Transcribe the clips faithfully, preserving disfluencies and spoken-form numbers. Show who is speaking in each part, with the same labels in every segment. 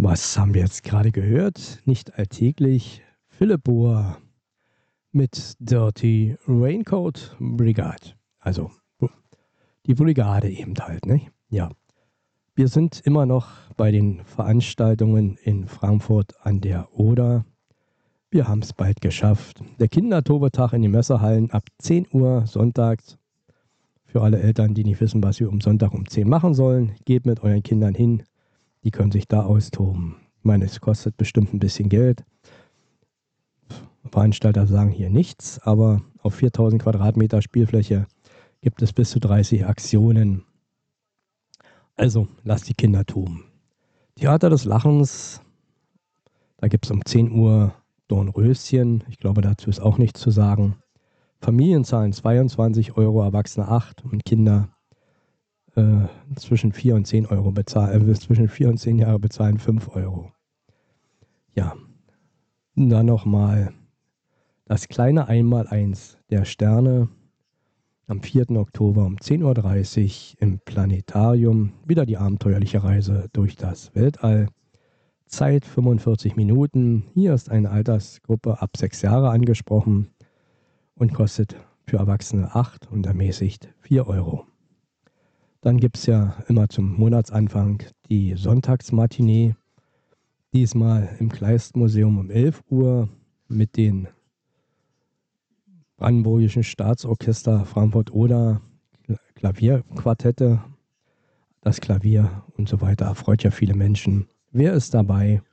Speaker 1: Was haben wir jetzt gerade gehört? Nicht alltäglich. Philipp Bohr mit Dirty Raincoat Brigade. Also die Brigade eben halt, ne? Ja. Wir sind immer noch bei den Veranstaltungen in Frankfurt an der Oder. Wir haben es bald geschafft. Der Kindertobetag in den Messehallen ab zehn Uhr sonntags. Für alle Eltern, die nicht wissen, was sie um Sonntag um zehn machen sollen, geht mit euren Kindern hin. Die können sich da austoben. Ich meine, es kostet bestimmt ein bisschen Geld. Veranstalter sagen hier nichts, aber auf viertausend Quadratmeter Spielfläche gibt es bis zu dreißig Aktionen. Also, lasst die Kinder toben. Theater des Lachens, da gibt es um zehn Uhr Dornröschen. Ich glaube, dazu ist auch nichts zu sagen. Familien zahlen zweiundzwanzig Euro, Erwachsene acht und Kinder äh, zwischen vier und zehn Euro bezahlen, äh, zwischen vier und zehn Jahre bezahlen fünf Euro. Ja, und dann nochmal das kleine Einmaleins der Sterne am vierten Oktober um zehn Uhr dreißig im Planetarium. Wieder die abenteuerliche Reise durch das Weltall. Zeit fünfundvierzig Minuten. Hier ist eine Altersgruppe ab sechs Jahre angesprochen und kostet für Erwachsene acht und ermäßigt vier Euro. Dann gibt es ja immer zum Monatsanfang die Sonntagsmatinee. Diesmal im Kleistmuseum um elf Uhr mit den Brandenburgischen Staatsorchester Frankfurt-Oder, Klavierquartette, das Klavier und so weiter. Erfreut ja viele Menschen. Wer ist dabei?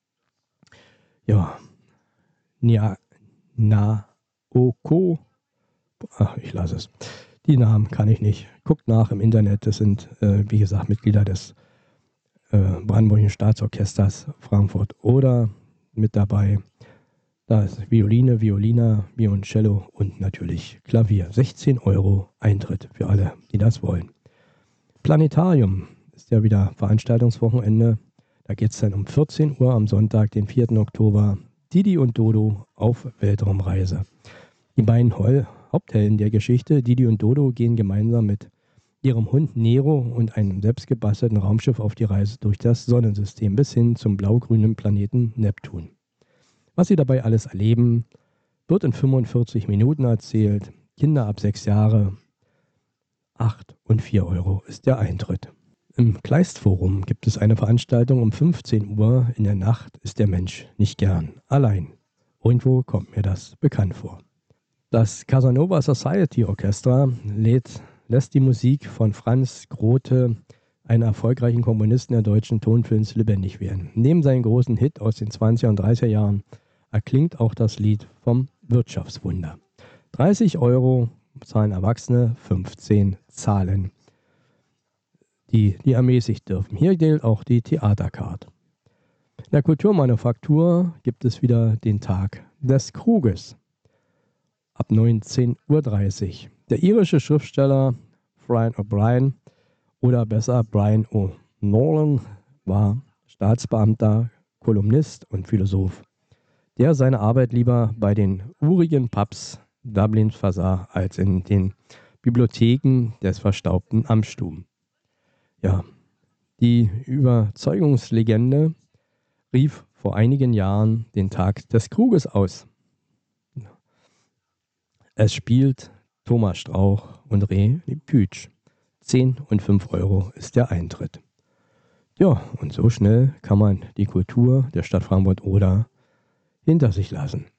Speaker 1: Ja, Nia, Naoko. Ach, ich lasse es. Die Namen kann ich nicht. Guckt nach im Internet. Das sind, äh, wie gesagt, Mitglieder des äh, Brandenburgischen Staatsorchesters Frankfurt-Oder mit dabei. Da ist Violine, Violina, Violoncello und natürlich Klavier. sechzehn Euro Eintritt für alle, die das wollen. Planetarium ist ja wieder Veranstaltungswochenende. Da geht es dann um vierzehn Uhr am Sonntag, den vierten Oktober. Didi und Dodo auf Weltraumreise. Die beiden Hol- Haupthelden der Geschichte, Didi und Dodo, gehen gemeinsam mit ihrem Hund Nero und einem selbstgebastelten Raumschiff auf die Reise durch das Sonnensystem bis hin zum blau-grünen Planeten Neptun. Was sie dabei alles erleben, wird in fünfundvierzig Minuten erzählt. Kinder ab sechs Jahre, acht und vier Euro ist der Eintritt. Im Kleistforum gibt es eine Veranstaltung um fünfzehn Uhr. In der Nacht ist der Mensch nicht gern allein. Irgendwo kommt mir das bekannt vor. Das Casanova Society Orchestra lädt, lässt die Musik von Franz Grote, einem erfolgreichen Komponisten der deutschen Tonfilms, lebendig werden. Neben seinem großen Hit aus den zwanziger und dreißiger Jahren erklingt auch das Lied vom Wirtschaftswunder. dreißig Euro zahlen Erwachsene, fünfzehn zahlen die, die ermäßigt dürfen. Hier gilt auch die Theatercard. In der Kulturmanufaktur gibt es wieder den Tag des Kruges ab neunzehn Uhr dreißig. Der irische Schriftsteller Brian O'Brien oder besser Brian O'Nolan war Staatsbeamter, Kolumnist und Philosoph, der seine Arbeit lieber bei den urigen Pubs Dublins versah, als in den Bibliotheken des verstaubten Amtsstuben. Ja, die Überzeugungslegende rief vor einigen Jahren den Tag des Kruges aus. Es spielt Thomas Strauch und Reh Pütsch. zehn und fünf Euro ist der Eintritt. Ja, und so schnell kann man die Kultur der Stadt Frankfurt-Oder hinter sich lassen.